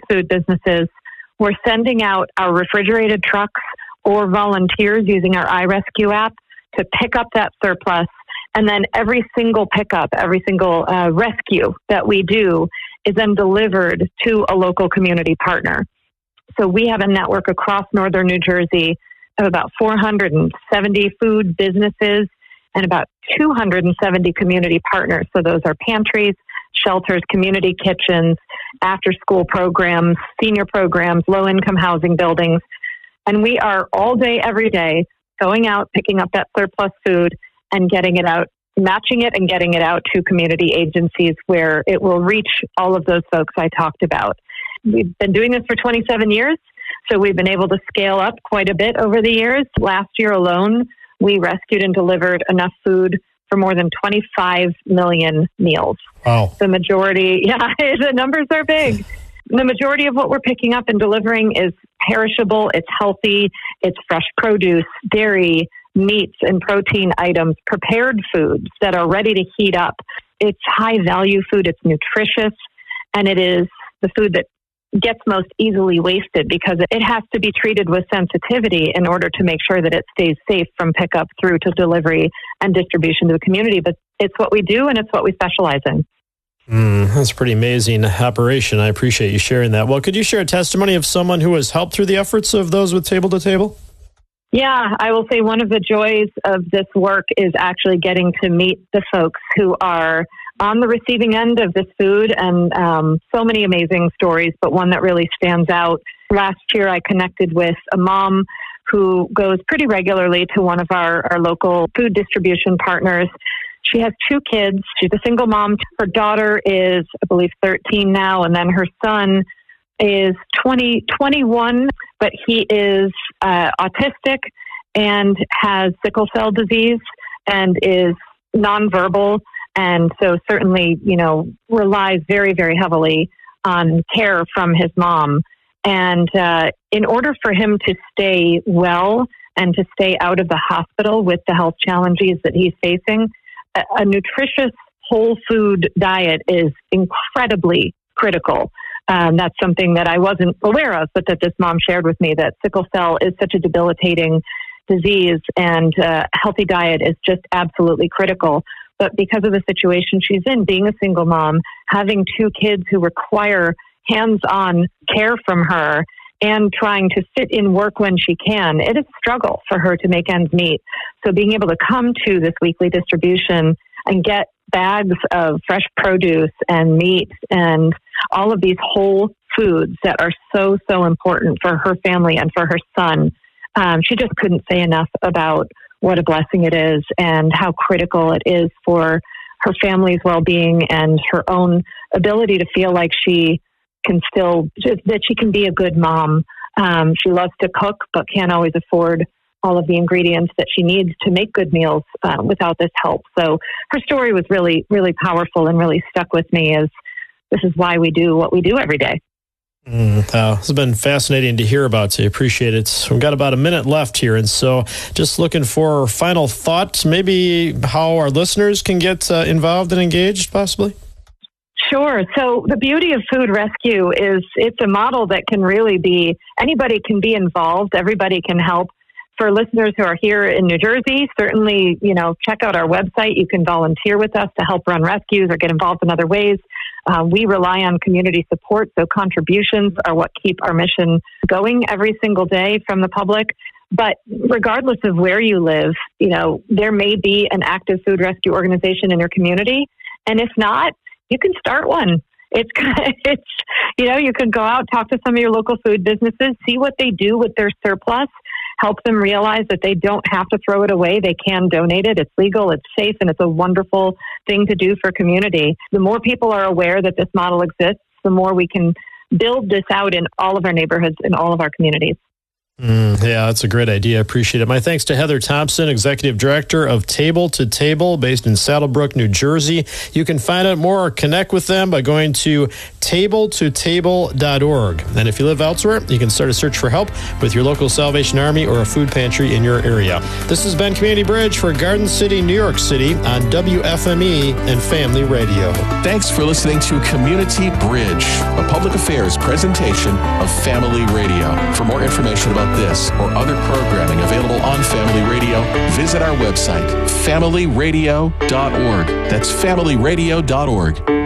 food businesses, we're sending out our refrigerated trucks or volunteers using our iRescue app to pick up that surplus. And then every single pickup, every single rescue that we do is then delivered to a local community partner. So we have a network across northern New Jersey of about 470 food businesses and about 270 community partners. So those are pantries, shelters, community kitchens, after-school programs, senior programs, low-income housing buildings. And we are all day, every day, going out, picking up that surplus food and getting it out, matching it and getting it out to community agencies where it will reach all of those folks I talked about. We've been doing this for 27 years, so we've been able to scale up quite a bit over the years. Last year alone, we rescued and delivered enough food for more than 25 million meals. Wow. The majority, the numbers are big. The majority of what we're picking up and delivering is perishable, it's healthy, it's fresh produce, dairy, meats and protein items, prepared foods that are ready to heat up. It's high value food, it's nutritious, and it is the food that gets most easily wasted because it has to be treated with sensitivity in order to make sure that it stays safe from pickup through to delivery and distribution to the community. But it's what we do and it's what we specialize in. That's a pretty amazing operation. I appreciate you sharing that. Well, could you share a testimony of someone who has helped through the efforts of those with Table to Table? Yeah, I will say one of the joys of this work is actually getting to meet the folks who are on the receiving end of this food, and so many amazing stories, but one that really stands out. Last year, I connected with a mom who goes pretty regularly to one of our local food distribution partners. She has 2 kids. She's a single mom. Her daughter is, I believe, 13 now, and then her son is 21, but he is autistic and has sickle cell disease and is nonverbal. And so certainly, relies very, very heavily on care from his mom. And in order for him to stay well and to stay out of the hospital with the health challenges that he's facing, a nutritious whole food diet is incredibly critical. That's something that I wasn't aware of, but that this mom shared with me, that sickle cell is such a debilitating disease and a healthy diet is just absolutely critical. But because of the situation she's in, being a single mom, having 2 kids who require hands-on care from her and trying to fit in work when she can, it is a struggle for her to make ends meet. So being able to come to this weekly distribution and get bags of fresh produce and meat and all of these whole foods that are so, so important for her family and for her son, she just couldn't say enough about what a blessing it is and how critical it is for her family's well-being and her own ability to feel like she can that she can be a good mom. She loves to cook, but can't always afford all of the ingredients that she needs to make good meals without this help. So her story was really, really powerful and really stuck with me as this is why we do what we do every day. It's been fascinating to hear about, so I appreciate it. We've got about a minute left here, and so just looking for final thoughts, maybe how our listeners can get involved and engaged, possibly? Sure. So the beauty of Food Rescue is it's a model that can really be, anybody can be involved, everybody can help. For listeners who are here in New Jersey, certainly, check out our website. You can volunteer with us to help run rescues or get involved in other ways. We rely on community support, so contributions are what keep our mission going every single day from the public. But regardless of where you live, there may be an active food rescue organization in your community. And if not, you can start one. You can go out, talk to some of your local food businesses, see what they do with their surplus, help them realize that they don't have to throw it away. They can donate it. It's legal, it's safe, and it's a wonderful thing to do for community. The more people are aware that this model exists, the more we can build this out in all of our neighborhoods, in all of our communities. Yeah, that's a great idea. I appreciate it. My thanks to Heather Thompson, Executive Director of Table to Table, based in Saddlebrook, New Jersey. You can find out more or connect with them by going to tabletotable.org. And if you live elsewhere, you can start a search for help with your local Salvation Army or a food pantry in your area. This has been Community Bridge for Garden City, New York City on WFME and Family Radio. Thanks for listening to Community Bridge, a public affairs presentation of Family Radio. For more information about this or other programming available on Family Radio, visit our website, familyradio.org. That's familyradio.org.